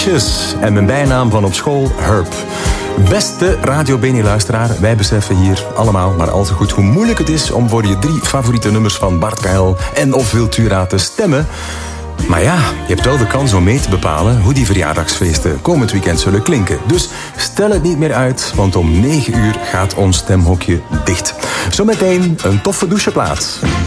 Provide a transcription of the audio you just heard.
Precious. En mijn bijnaam van op school, Herb. Beste Radio Beni-luisteraar, wij beseffen hier allemaal maar al te goed hoe moeilijk het is om voor je 3 favoriete nummers van Bart Kael en of Wiltura te stemmen. Maar ja, je hebt wel de kans om mee te bepalen hoe die verjaardagsfeesten komend weekend zullen klinken. Dus stel het niet meer uit, want om 9 uur gaat ons stemhokje dicht. Zometeen een toffe doucheplaat.